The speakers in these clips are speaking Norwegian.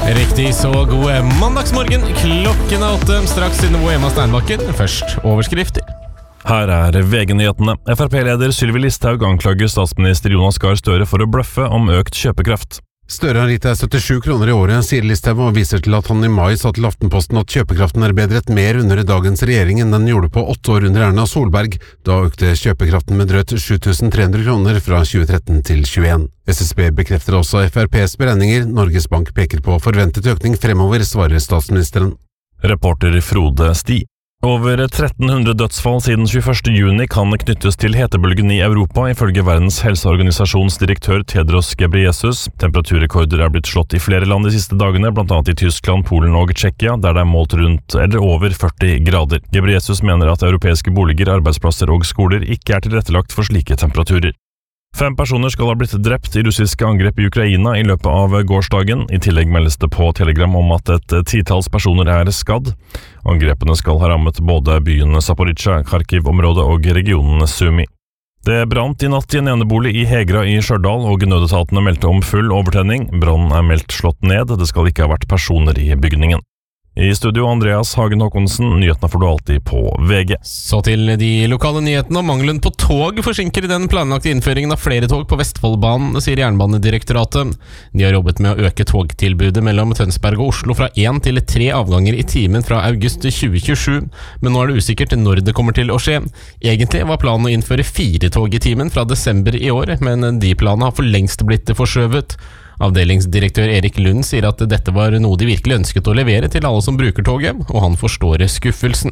Riktig så god mandagsmorgen. Klokken 8, straks Synnøve Emma Steinbakken. Først overskrifter. Her VG-nyhetene. FrP-leder Sylvi Listhaug anklager statsminister Jonas Gahr Støre for å bløffe om økt kjøpekraft. Støre har gitt deg 77 kroner i året, sier Listhaug, og viser til at han i mai sa til Aftenposten at kjøpekraften er bedret mer under dagens regjering enn den gjorde på 8 år under Erna Solberg. Da økte kjøpekraften med drøyt 7.300 kroner fra 2013 til 2021. SSB bekrefter også FrPs beregninger. Norges Bank peker på forventet økning fremover, svarer statsministeren. Reporter Frode Sti. Over 1300 dødsfall siden 21. juni kan knyttes til hetebølgen i Europa, ifølge Verdens helseorganisasjons direktør Tedros Ghebreyesus. Temperaturrekorder er blitt slått i flere land de siste dagene, blant annet i Tyskland, Polen og Tsjekkia, der det er målt rundt eller over 40 grader. Ghebreyesus mener at europeiske boliger, arbeidsplasser og skoler ikke er tilrettelagt for slike temperaturer. 5 personer skal ha blitt drept i russiske angrep i Ukraina i løpet av gårsdagen. I tillegg meldes det på Telegram om at et 10-talls personer er skadd. Angrepene skal ha rammet både byen Zaporizjzja, Kharkiv-området og regionen Sumy. Det brant i natt i en enebolig i Hegra i Stjørdal, og nødetatene meldte om full overtenning. Brannen er meldt slått ned, det skal ikke ha vært personer i bygningen. I studio Andreas Hagen Håkonsen, nyhetene får du alltid på VG. Så til de lokale nyhetene, og mangelen på tog forsinker den planlagte innføringen av flere tog på Vestfoldbanen, sier Jernbanedirektoratet. De har jobbet med å øke togtilbudet mellom Tønsberg og Oslo fra 1 til 3 avganger i timen fra august 2027, men nå er det usikkert når det kommer til å skje. Egentlig var planen å innføre 4 tog i timen fra desember i år, men de planene har for lengst blitt forskjøvet. Avdelingsdirektør Erik Lund sier at dette var noe de virkelig ønsket å levere til alle som bruker toget, og han forstår skuffelsen.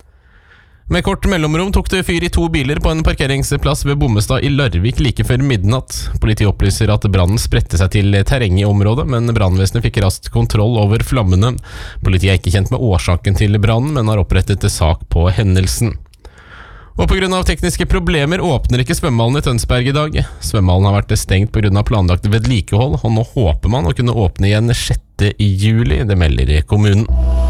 Med kort mellomrom tok det fyr i 2 biler på en parkeringsplass ved Bommestad i Larvik like før midnatt. Politiet opplyser at brannen spredte seg til terrenget i området, men brannvesenet fikk raskt kontroll over flammene. Politiet er ikke kjent med årsaken til brannen, men har opprettet sak på hendelsen. Og på grunn av tekniske problemer åpner ikke svømmehallen i Tønsberg i dag. Svømmehallen har vært stengt på grunn av planlagt vedlikehold, og nå håper man å kunne åpne igjen 6. juli, det melder kommunen.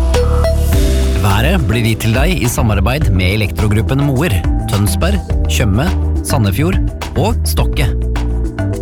Været blir gitt til deg i samarbeid med Elektrogruppen Moer, Tønsberg, Tjøme, Sandefjord og Stokke.